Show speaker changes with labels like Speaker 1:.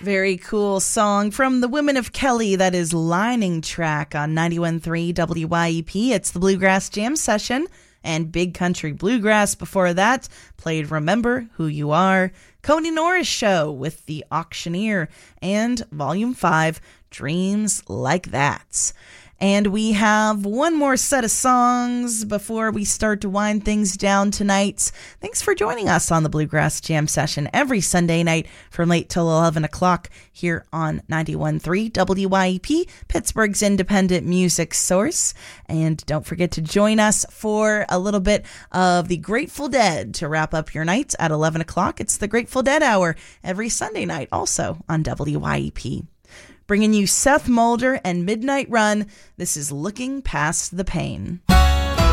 Speaker 1: Very cool song from the Women of Kelly. That is Lining Track on 91.3 WYEP. It's the Bluegrass Jam Session and Big Country Bluegrass. Before that, played Remember Who You Are, Cody Norris Show with The Auctioneer, and Volume 5, Dreams Like That. And we have one more set of songs before we start to wind things down tonight. Thanks for joining us on the Bluegrass Jam Session every Sunday night from late till 11 o'clock here on 91.3 WYEP, Pittsburgh's independent music source. And don't forget to join us for a little bit of the Grateful Dead to wrap up your night at 11 o'clock. It's the Grateful Dead Hour every Sunday night also on WYEP. Bringing you Seth Mulder and Midnight Run. This is Looking Past the Pain.